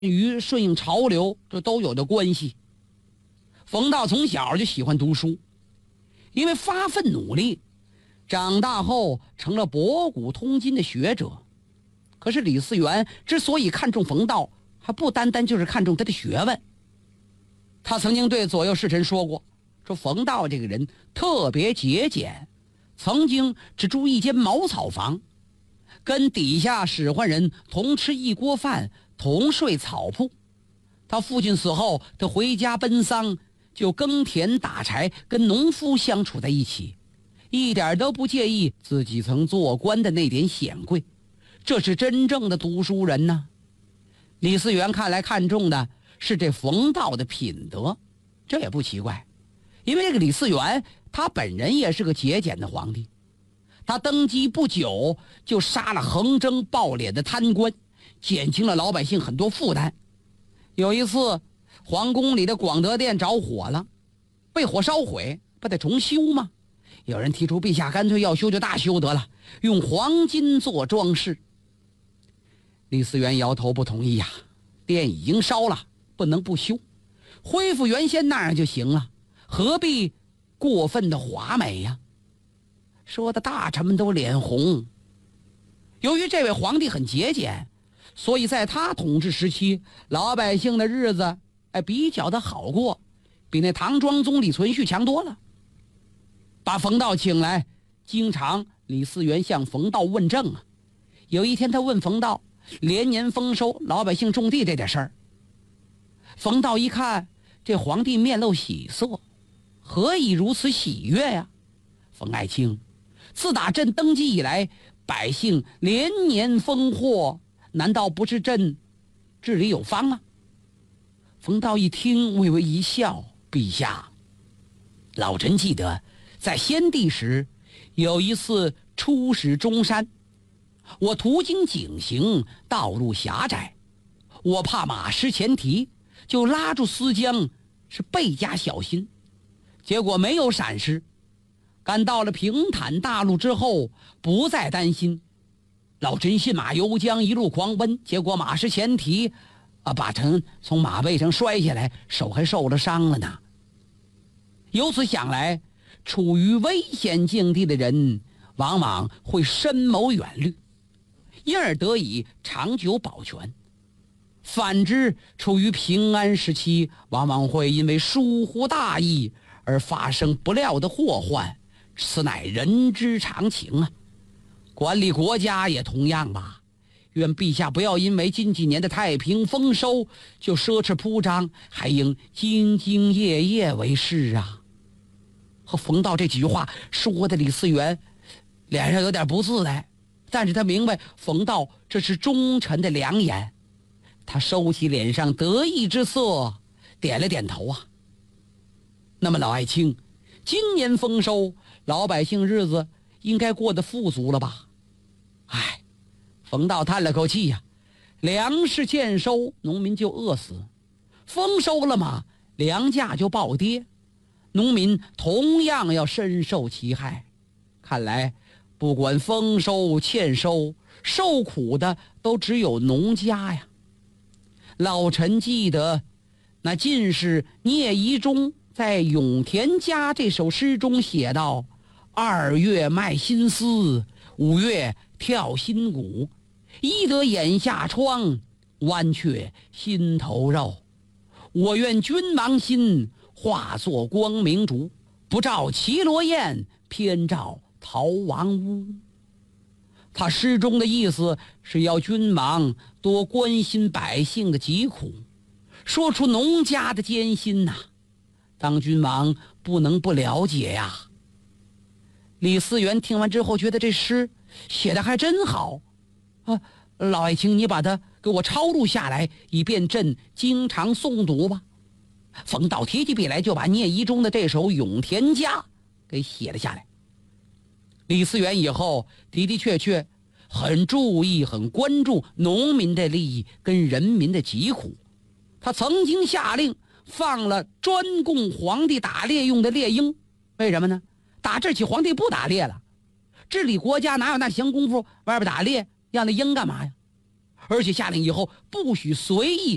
与顺应潮流，这都有的关系。冯道从小就喜欢读书，因为发奋努力，长大后成了博古通今的学者。可是李嗣源之所以看重冯道，还不单单就是看重他的学问。他曾经对左右侍臣说过，说冯道这个人特别节俭，曾经只住一间茅草房，跟底下使唤人同吃一锅饭，同睡草铺。他父亲死后，他回家奔丧，就耕田打柴，跟农夫相处在一起，一点都不介意自己曾做官的那点显贵。这是真正的读书人呢。李嗣源看来看重的是这冯道的品德，这也不奇怪，因为这个李嗣源他本人也是个节俭的皇帝。他登基不久就杀了横征暴敛的贪官，减轻了老百姓很多负担。有一次皇宫里的广德殿着火了，被火烧毁，不得重修吗？有人提出陛下干脆要修就大修得了，用黄金做装饰。李嗣源摇头不同意呀，殿已经烧了，不能不修，恢复原先那样就行了，何必过分的华美呀？说的大臣们都脸红。由于这位皇帝很节俭，所以在他统治时期，老百姓的日子比较的好过，比那唐庄宗李存勖强多了。把冯道请来，经常李嗣源向冯道问政啊。有一天他问冯道连年丰收，老百姓种地这点事儿。冯道一看这皇帝面露喜色，何以如此喜悦呀？冯爱卿，自打朕登基以来，百姓连年丰获，难道不是朕治理有方吗？冯道一听微微一笑，陛下，老臣记得在先帝时有一次出使中山，我途经井陉，道路狭窄，我怕马失前蹄，就拉住丝缰，是倍加小心，结果没有闪失。赶到了平坦大路之后，不再担心，老臣信马由缰，一路狂奔，结果马失前蹄，把臣从马背上摔下来，手还受了伤了呢。由此想来，处于危险境地的人往往会深谋远虑，因而得以长久保全。反之，处于平安时期，往往会因为疏忽大意而发生不料的祸患，此乃人之常情啊。管理国家也同样吧，愿陛下不要因为近几年的太平丰收就奢侈铺张，还应兢兢业业为是啊。和冯道这几句话说的李嗣源脸上有点不自在，但是他明白冯道这是忠臣的良言，他收起脸上得意之色，点了点头啊。那么老爱卿，今年丰收，老百姓日子应该过得富足了吧？冯道叹了口气呀，粮食欠收，农民就饿死；丰收了嘛，粮价就暴跌，农民同样要深受其害。看来不管丰收欠收，受苦的都只有农家呀。老臣记得那进士聂夷中在《永田家》这首诗中写道：2月卖新丝，5月跳新鼓，医得眼下疮，剜却心头肉。我愿君王心，化作光明烛，不照绮罗宴，偏照逃亡屋。他诗中的意思是要君王多关心百姓的疾苦，说出农家的艰辛呐，当君王不能不了解呀。李嗣源听完之后觉得这诗写得还真好啊，老爱卿你把它给我抄录下来，以便朕经常诵读吧。冯道提起笔来就把聂夷中的这首《永田家》给写了下来。李嗣源以后的的确确很注意很关注农民的利益跟人民的疾苦，他曾经下令放了专供皇帝打猎用的猎鹰。为什么呢？打这起皇帝不打猎了，治理国家哪有那闲工夫外边打猎，要那鹰干嘛呀？而且下令以后不许随意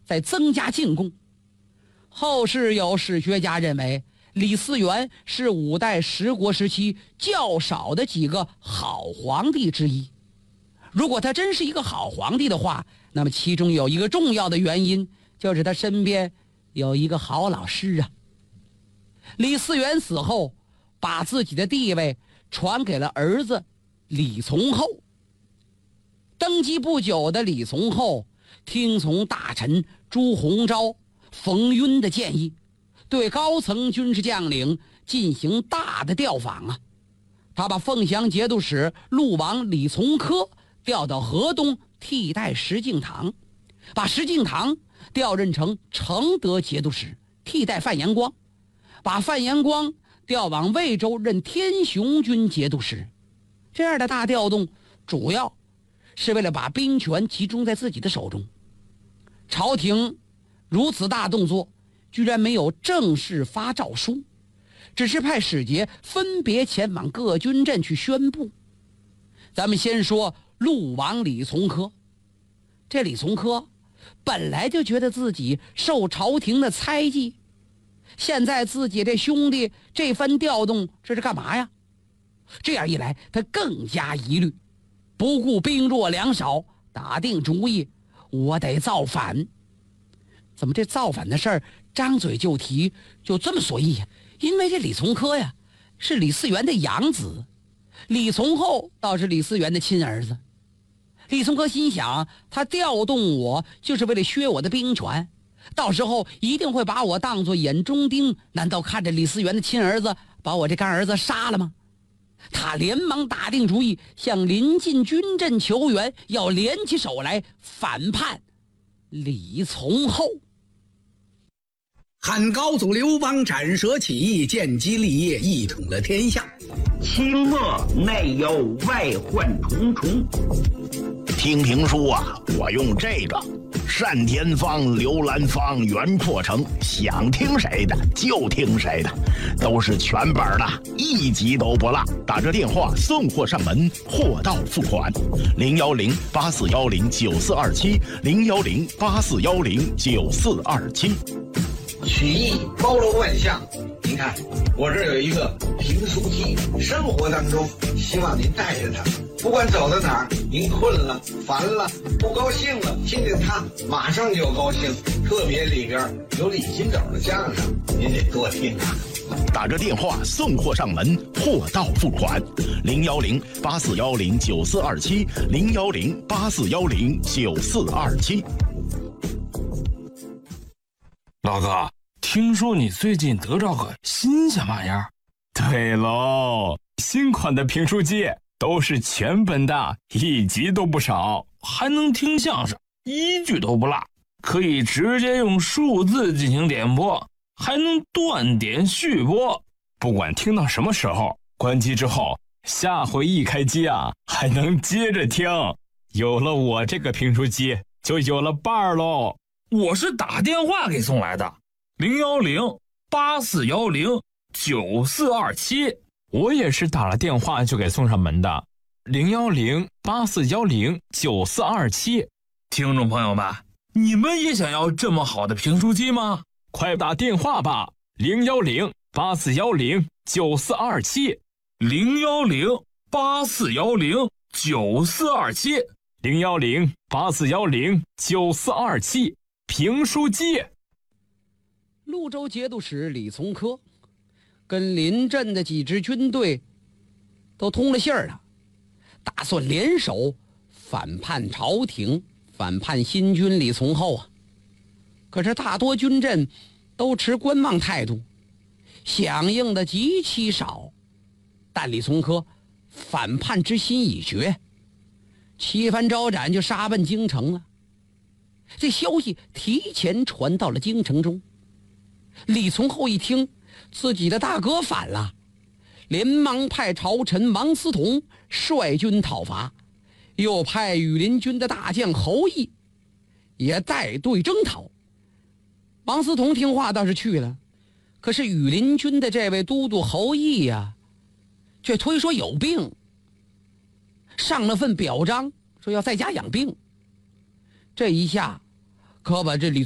在增加进贡。后世有史学家认为，李嗣源是5代十国时期较少的几个好皇帝之一。如果他真是一个好皇帝的话，那么其中有一个重要的原因，就是他身边有一个好老师啊。李嗣源死后，把自己的地位传给了儿子李从厚。登基不久的李从厚听从大臣朱鸿昭、冯晕的建议，对高层军事将领进行大的调访啊。他把凤翔节度使陆王李从珂调到河东替代石敬瑭，把石敬瑭调任成承德节度使替代范延光，把范延光调往魏州任天雄军节度使。这样的大调动主要是为了把兵权集中在自己的手中。朝廷如此大动作，居然没有正式发诏书，只是派使节分别前往各军镇去宣布。咱们先说陆王李从珂。这李从珂本来就觉得自己受朝廷的猜忌，现在自己这兄弟这番调动，这是干嘛呀？这样一来，他更加疑虑，不顾兵弱粮少，打定主意，我得造反。怎么这造反的事儿张嘴就提，就这么随意呀？因为这李从珂呀，是李嗣源的养子，李从厚倒是李嗣源的亲儿子。李从珂心想，他调动我就是为了削我的兵权，到时候一定会把我当作眼中钉，难道看着李嗣源的亲儿子把我这干儿子杀了吗？他连忙打定主意，向临近军镇求援，要联起手来反叛李从厚。 汉高祖刘邦斩蛇起义，建基立业，一统了天下。 清末内忧外患重重。听评书啊，我用这个单田芳、刘兰芳、袁阔成，想听谁的就听谁的，都是全本的，一集都不落。打着电话送货上门，货到付款。010-8410-9427，010-8410-9427。 曲艺包罗万象，您看我这儿有一个评书机，生活当中希望您带着它，不管走到哪儿，您困了、烦了、不高兴了，听听它马上就高兴。特别里边有李金斗的相声，您得多听啊。 打着电话送货上门，货到付款。010-8410-9427，010-8410-9427。 老哥，听说你最近得着个新鲜玩意儿？ 对喽，新款的评书机都是全本的，一集都不少， 还能听相声，一句都不落，可以直接用数字进行点播，还能断点续播， 不管听到什么时候，关机之后，下回一开机啊，还能接着听。有了我这个评书机，就有了伴儿喽。 我是打电话给送来的，010-8410-9427。 我也是打了电话就给送上门的，010-8410-9427。 听众朋友们，你们也想要这么好的评书机吗？ 快打电话吧，010-8410-9427。 010-8410-9427。 010-8410-9427。评书机。 潞州节度使李从珂跟临镇的几支军队都通了信儿了，打算联手反叛朝廷，反叛新军李从厚啊。可是大多军镇都持观望态度，响应的极其少。但李从珂反叛之心已决，旗帆招展就杀奔京城了。这消息提前传到了京城中，李从厚一听自己的大哥反了，连忙派朝臣王思同率军讨伐，又派羽林军的大将侯毅也带队征讨。王思同听话倒是去了，可是羽林军的这位都督侯毅呀，却推说有病，上了份表彰说要在家养病。这一下可把这李